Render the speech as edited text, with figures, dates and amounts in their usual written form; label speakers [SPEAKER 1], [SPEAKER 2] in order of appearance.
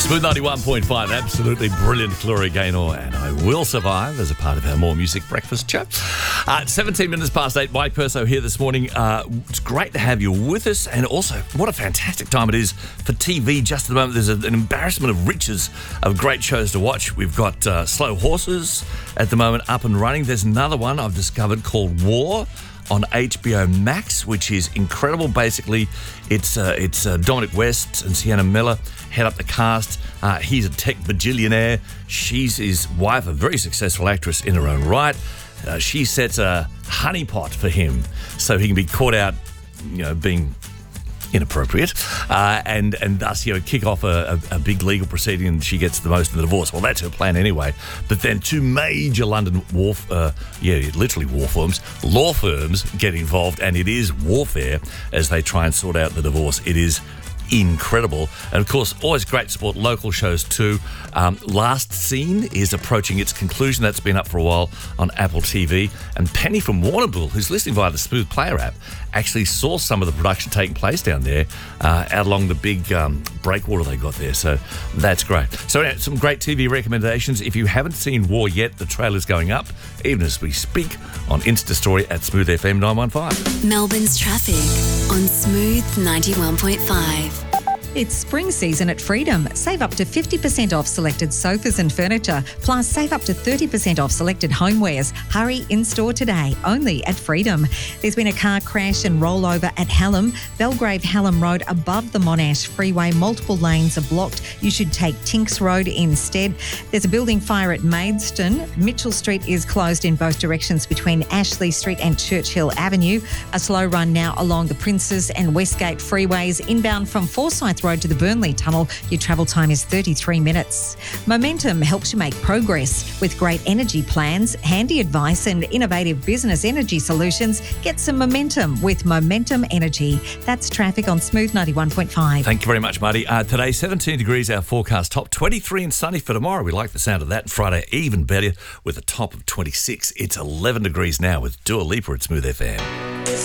[SPEAKER 1] Smooth 91.5, absolutely brilliant Gloria Gaynor, and I Will Survive as a part of our More Music Breakfast show. 17 minutes past 8, Mike Perso here this morning. It's great to have you with us, and also what a fantastic time it is for TV just at the moment. There's an embarrassment of riches of great shows to watch. We've got Slow Horses at the moment up and running. There's another one I've discovered called War on HBO Max, which is incredible. Basically, it's Dominic West and Sienna Miller head up the cast. He's a tech bajillionaire. She's his wife, a very successful actress in her own right. She sets a honeypot for him so he can be caught out, being inappropriate, and thus, kick off a big legal proceeding, and she gets the most of the divorce. Well, that's her plan anyway. But then two major London law firms get involved, and it is warfare as they try and sort out the divorce. It is incredible. And of course, always great to support local shows too. Last Scene is approaching its conclusion. That's been up for a while on Apple TV. And Penny from Warrnambool, who's listening via the Smooth Player app, actually saw some of the production taking place down there out along the big breakwater they got there. So that's great. So some great TV recommendations. If you haven't seen War yet, the trailer's going up, even as we speak, on Insta Story at Smooth FM 915.
[SPEAKER 2] Melbourne's traffic on Smooth 91.5.
[SPEAKER 3] It's spring season at Freedom. Save up to 50% off selected sofas and furniture, plus save up to 30% off selected homewares. Hurry in-store today, only at Freedom. There's been a car crash and rollover at Hallam. Belgrave Hallam Road above the Monash Freeway. Multiple lanes are blocked. You should take Tinks Road instead. There's a building fire at Maidstone. Mitchell Street is closed in both directions between Ashley Street and Churchill Avenue. A slow run now along the Princes and Westgate freeways. Inbound from Forsyth Road to the Burnley Tunnel, your travel time is 33 minutes. Momentum helps you make progress with great energy plans, handy advice and innovative business energy solutions. Get some momentum with Momentum Energy. That's traffic on Smooth 91.5.
[SPEAKER 1] Thank you very much, Marty. Today, 17 degrees, our forecast top, 23 and sunny for tomorrow. We like the sound of that. Friday, even better with a top of 26. It's 11 degrees now with Dua Lipa at Smooth FM.